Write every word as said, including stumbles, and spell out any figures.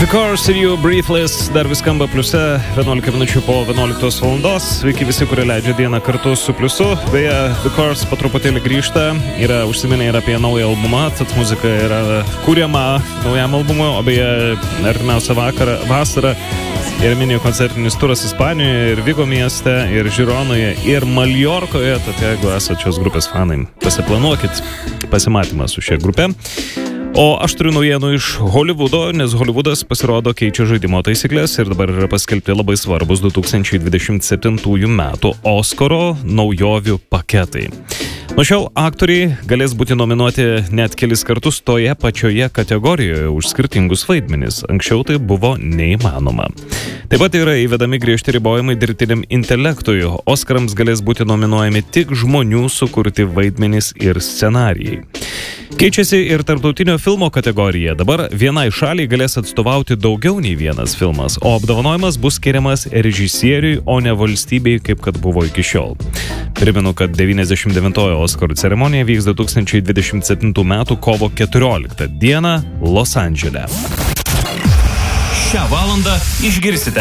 The Cars ir jų Breathless dar vis skamba pliuse, vienuolika minučių po vienuoliktos valandos. Sveiki visi, kurie leidžia dieną kartu su pliusu. Beje, The Cars po truputėlį grįžta, yra užsiminę ir apie naują albumą, tad muzika yra kuriama naujam albumui, o beje, artimiausią vakarą, vasarą ir mini koncertinis turas Ispanijoje, ir Vigo mieste, ir Žironoje, ir Maljorkoje, tad jeigu esate šios grupės fanai, pasiplanuokit pasimatymą su šia grupė. O aš turiu naujienų iš Hollywoodo, nes Hollywoodas pasirodo keičia žaidimo taisyklės ir dabar yra paskelbti labai svarbus du tūkstančiai dvidešimt septintųjų metų Oskaro naujovių paketai. Nuo šiol aktoriai galės būti nominuoti net kelis kartus toje pačioje kategorijoje už skirtingus vaidmenis. Anksčiau tai buvo neįmanoma. Taip pat yra įvedami griežti ribojimai dirbtiniam intelektui. Oskarams galės būti nominuojami tik žmonių sukurti vaidmenys ir scenarijai. Keičiasi ir tarptautinio filmo kategorija. Dabar vienai šaliai galės atstovauti daugiau nei vienas filmas, o apdovanojimas bus skiriamas režisieriui, o ne valstybei, kaip kad buvo iki šiol. Primenu, kad devyniasdešimt devintoji Oskarų ceremonija vyks du tūkstančiai dvidešimt septintų metų kovo keturioliktą dieną Los Andžele. Šią valandą išgirsite